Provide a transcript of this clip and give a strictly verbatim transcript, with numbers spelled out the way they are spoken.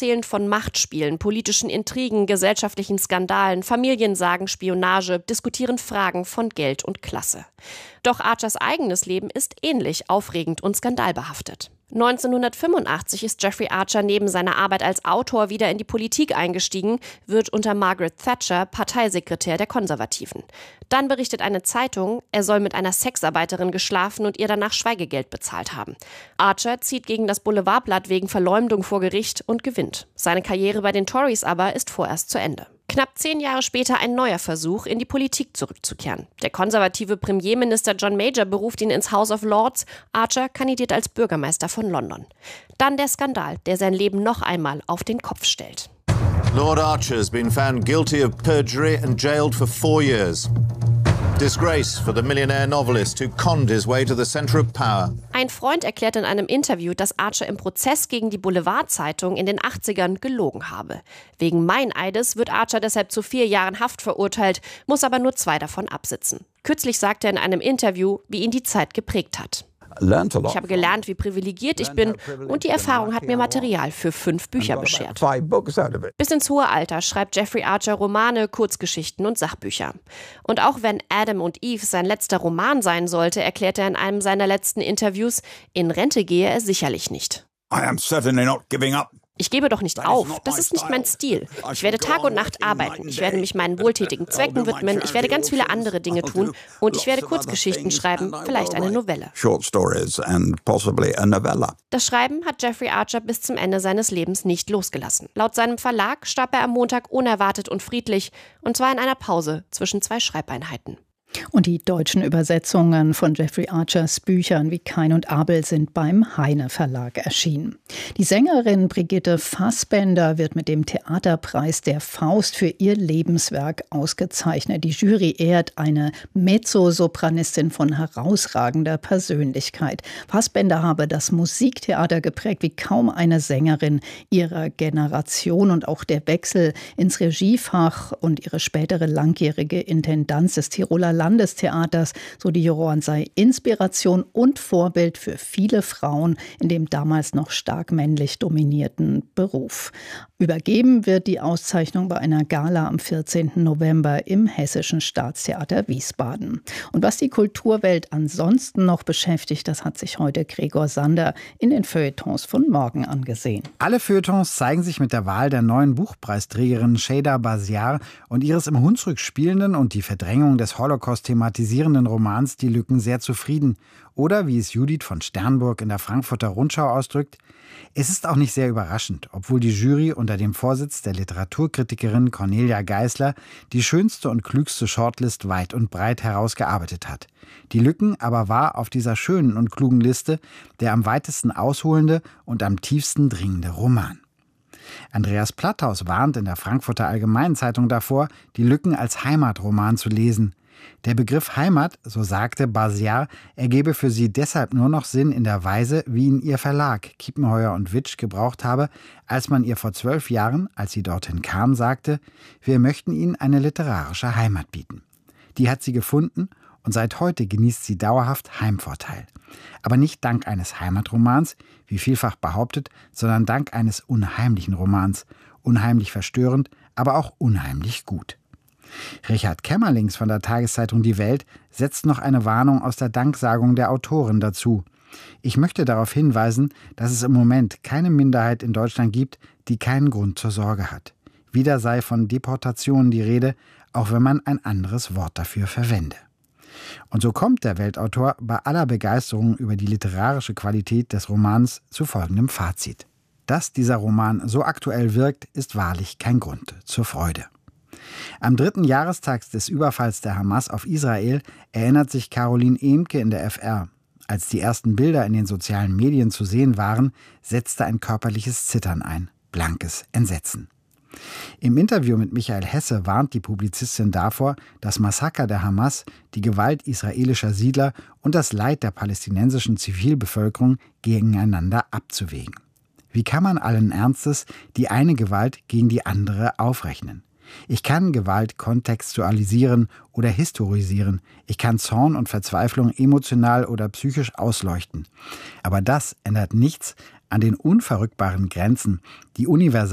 erzählen von Machtspielen, politischen Intrigen, gesellschaftlichen Skandalen, Familiensagen, Spionage, diskutieren Fragen von Geld und Klasse. Doch Archers eigenes Leben ist ähnlich aufregend und skandalbehaftet. neunzehnhundertfünfundachtzig ist Jeffrey Archer neben seiner Arbeit als Autor wieder in die Politik eingestiegen, wird unter Margaret Thatcher Parteisekretär der Konservativen. Dann berichtet eine Zeitung, er soll mit einer Sexarbeiterin geschlafen und ihr danach Schweigegeld bezahlt haben. Archer zieht gegen das Boulevardblatt wegen Verleumdung vor Gericht und gewinnt. Seine Karriere bei den Tories aber ist vorerst zu Ende. Knapp zehn Jahre später ein neuer Versuch, in die Politik zurückzukehren. Der konservative Premierminister John Major beruft ihn ins House of Lords. Archer kandidiert als Bürgermeister von London. Dann der Skandal, der sein Leben noch einmal auf den Kopf stellt. Lord Archer has been found guilty of perjury and jailed for four years. Disgrace for the millionaire novelist who conned his way to the center of power. Ein Freund erklärt in einem Interview, dass Archer im Prozess gegen die Boulevard-Zeitung in den achtzigern gelogen habe. Wegen Meineides wird Archer deshalb zu vier Jahren Haft verurteilt, muss aber nur zwei davon absitzen. Kürzlich sagte er in einem Interview, wie ihn die Zeit geprägt hat. Ich habe gelernt, wie privilegiert ich bin, und die Erfahrung hat mir Material für fünf Bücher beschert. Bis ins hohe Alter schreibt Jeffrey Archer Romane, Kurzgeschichten und Sachbücher. Und auch wenn Adam und Eve sein letzter Roman sein sollte, erklärt er in einem seiner letzten Interviews, in Rente gehe er sicherlich nicht. I am certainly not giving up. Ich gebe doch nicht auf, das ist nicht mein Stil. Ich werde Tag und Nacht arbeiten, ich werde mich meinen wohltätigen Zwecken widmen, ich werde ganz viele andere Dinge tun und ich werde Kurzgeschichten schreiben, vielleicht eine Novelle. Das Schreiben hat Jeffrey Archer bis zum Ende seines Lebens nicht losgelassen. Laut seinem Verlag starb er am Montag unerwartet und friedlich, und zwar in einer Pause zwischen zwei Schreibeinheiten. Und die deutschen Übersetzungen von Jeffrey Archers Büchern wie Kain und Abel sind beim Heine Verlag erschienen. Die Sängerin Brigitte Fassbender wird mit dem Theaterpreis der Faust für ihr Lebenswerk ausgezeichnet. Die Jury ehrt eine Mezzosopranistin von herausragender Persönlichkeit. Fassbender habe das Musiktheater geprägt wie kaum eine Sängerin ihrer Generation, und auch der Wechsel ins Regiefach und ihre spätere langjährige Intendanz des Tiroler Landestheaters, so die Juroren, sei Inspiration und Vorbild für viele Frauen in dem damals noch stark männlich dominierten Beruf. Übergeben wird die Auszeichnung bei einer Gala am vierzehnten November im Hessischen Staatstheater Wiesbaden. Und was die Kulturwelt ansonsten noch beschäftigt, das hat sich heute Gregor Sander in den Feuilletons von morgen angesehen. Alle Feuilletons zeigen sich mit der Wahl der neuen Buchpreisträgerin Sheyda Basiar und ihres im Hunsrück spielenden und die Verdrängung des Holocaust thematisierenden Romans Die Lücken sehr zufrieden. Oder, wie es Judith von Sternburg in der Frankfurter Rundschau ausdrückt, es ist auch nicht sehr überraschend, obwohl die Jury unter dem Vorsitz der Literaturkritikerin Cornelia Geisler die schönste und klügste Shortlist weit und breit herausgearbeitet hat. Die Lücken aber war auf dieser schönen und klugen Liste der am weitesten ausholende und am tiefsten dringende Roman. Andreas Platthaus warnt in der Frankfurter Allgemeinen Zeitung davor, die Lücken als Heimatroman zu lesen. Der Begriff Heimat, so sagte Basiar, ergebe für sie deshalb nur noch Sinn in der Weise, wie ihn ihr Verlag Kiepenheuer und Witsch gebraucht habe, als man ihr vor zwölf Jahren, als sie dorthin kam, sagte, wir möchten ihnen eine literarische Heimat bieten. Die hat sie gefunden und seit heute genießt sie dauerhaft Heimvorteil. Aber nicht dank eines Heimatromans, wie vielfach behauptet, sondern dank eines unheimlichen Romans. Unheimlich verstörend, aber auch unheimlich gut. Richard Kämmerlings von der Tageszeitung Die Welt setzt noch eine Warnung aus der Danksagung der Autorin dazu. Ich möchte darauf hinweisen, dass es im Moment keine Minderheit in Deutschland gibt, die keinen Grund zur Sorge hat. Wieder sei von Deportationen die Rede, auch wenn man ein anderes Wort dafür verwende. Und so kommt der Weltautor bei aller Begeisterung über die literarische Qualität des Romans zu folgendem Fazit. Dass dieser Roman so aktuell wirkt, ist wahrlich kein Grund zur Freude. Am dritten Jahrestag des Überfalls der Hamas auf Israel erinnert sich Caroline Ehmke in der F R. Als die ersten Bilder in den sozialen Medien zu sehen waren, setzte ein körperliches Zittern ein, blankes Entsetzen. Im Interview mit Michael Hesse warnt die Publizistin davor, das Massaker der Hamas, die Gewalt israelischer Siedler und das Leid der palästinensischen Zivilbevölkerung gegeneinander abzuwägen. Wie kann man allen Ernstes die eine Gewalt gegen die andere aufrechnen? Ich kann Gewalt kontextualisieren oder historisieren. Ich kann Zorn und Verzweiflung emotional oder psychisch ausleuchten. Aber das ändert nichts an den unverrückbaren Grenzen, die universal